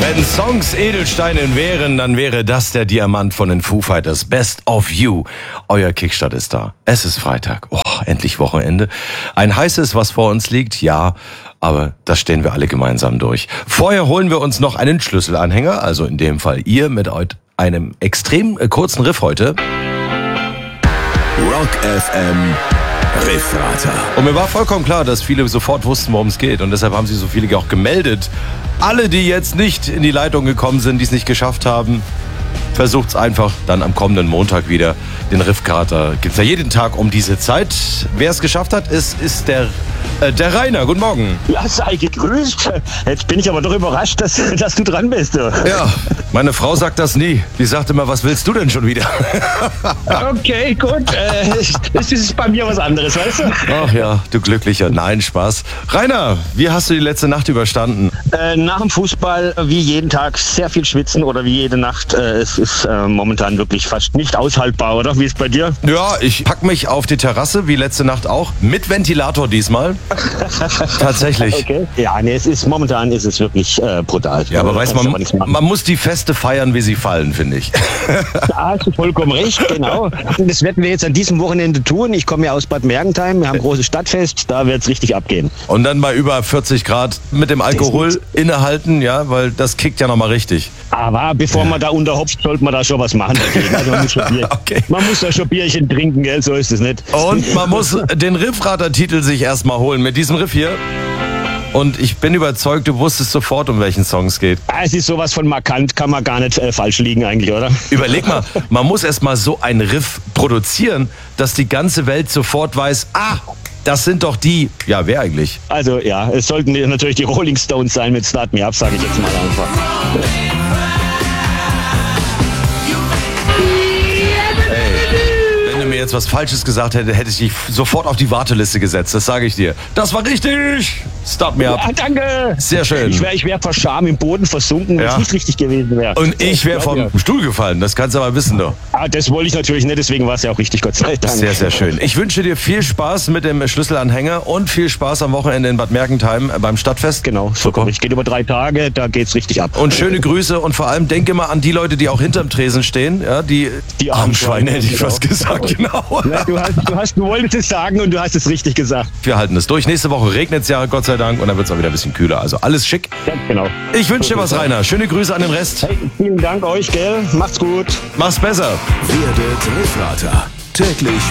Wenn Songs Edelsteine wären, dann wäre das der Diamant von den Foo Fighters. Best of You. Euer Kickstart ist da. Es ist Freitag. Oh, endlich Wochenende. Ein heißes, was vor uns liegt, ja, aber das stehen wir alle gemeinsam durch. Vorher holen wir uns noch einen Schlüsselanhänger, also in dem Fall ihr mit einem extrem kurzen Riff heute. Rock FM Riffrater. Und mir war vollkommen klar, dass viele sofort wussten, worum es geht. Und deshalb haben sich so viele auch gemeldet. Alle, die jetzt nicht in die Leitung gekommen sind, die es nicht geschafft haben, versucht's einfach dann am kommenden Montag wieder. Den Riffkater gibt's ja jeden Tag um diese Zeit. Wer es geschafft hat, ist der Rainer. Guten Morgen. Ja, sei gegrüßt. Jetzt bin ich aber doch überrascht, dass du dran bist. Du. Ja, meine Frau sagt das nie. Die sagt immer, was willst du denn schon wieder? Okay, gut. Das ist bei mir was anderes, weißt du? Ach ja, du Glücklicher. Nein, Spaß. Rainer, wie hast du die letzte Nacht überstanden? Nach dem Fußball wie jeden Tag sehr viel schwitzen oder wie jede Nacht. Es ist momentan wirklich fast nicht aushaltbar, oder? Wie ist es bei dir? Ja, ich pack mich auf die Terrasse, wie letzte Nacht auch. Mit Ventilator diesmal. Tatsächlich. Okay. Ja, nee, momentan ist es wirklich brutal. Ja, aber weiß man muss die Feste feiern, wie sie fallen, finde ich. Da hast du vollkommen recht, genau. Das werden wir jetzt an diesem Wochenende tun. Ich komme ja aus Bad Mergentheim, wir haben ein großes Stadtfest, da wird es richtig abgehen. Und dann bei über 40 Grad mit dem Alkohol innehalten, ja, weil das kickt ja nochmal richtig. Aber bevor man da unterhopft, sollte man da schon was machen dagegen. Also man muss da schon Bierchen trinken, gell? So ist es nicht. Und man muss den Riffrater-Titel sich erstmal holen mit diesem Riff hier. Und ich bin überzeugt, du wusstest sofort, um welchen Song es geht. Es ist sowas von markant, kann man gar nicht falsch liegen eigentlich, oder? Überleg mal, man muss erstmal so einen Riff produzieren, dass die ganze Welt sofort weiß, das sind doch die. Ja, wer eigentlich? Also ja, es sollten natürlich die Rolling Stones sein mit Start Me Up, sage ich jetzt mal einfach. Wenn du mir jetzt was Falsches gesagt hättest, hätte ich dich sofort auf die Warteliste gesetzt. Das sage ich dir. Das war richtig. Start Me Up. Ja, danke. Sehr schön. Ich wär vor Scham im Boden versunken, wenn es nicht richtig gewesen wäre. Und ich wäre vom Stuhl gefallen. Das kannst du aber wissen, doch. Das wollte ich natürlich nicht, deswegen war es ja auch richtig, Gott sei Dank. Sehr, sehr schön. Ich wünsche dir viel Spaß mit dem Schlüsselanhänger und viel Spaß am Wochenende in Bad Mergentheim beim Stadtfest. Genau, so kommt. Es geht über 3 Tage, da geht's richtig ab. Und schöne Grüße und vor allem denke mal an die Leute, die auch hinterm Tresen stehen. Ja, die armen Schweine, hätte ich fast gesagt. Genau. Ja, du wolltest es sagen und du hast es richtig gesagt. Wir halten es durch. Nächste Woche regnet es ja, Gott sei Dank, und dann wird es auch wieder ein bisschen kühler. Also alles schick. Ja, genau. Ich wünsche dir was, Rainer. Schöne Grüße an den Rest. Hey, vielen Dank euch, gell? Macht's gut. Mach's besser. Werdet Riffrater. Täglich